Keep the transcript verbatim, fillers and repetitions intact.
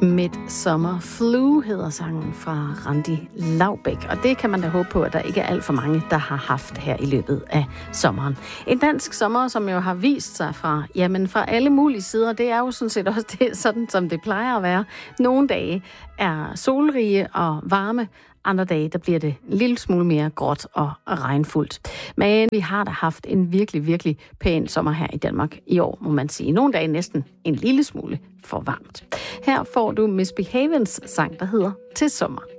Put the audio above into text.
Midsummer Flu hedder sangen fra Randi Laubek, og det kan man da håbe på, at der ikke er alt for mange, der har haft her i løbet af sommeren. En dansk sommer, som jo har vist sig fra, jamen fra alle mulige sider, det er jo sådan set også det, sådan, som det plejer at være. Nogle dage er solrige og varme, andre dage, der bliver det en lille smule mere gråt og regnfuldt. Men vi har da haft en virkelig, virkelig pæn sommer her i Danmark i år, må man sige. Nogle dage næsten en lille smule for varmt. Her får du Misbehavens sang, der hedder Til sommer.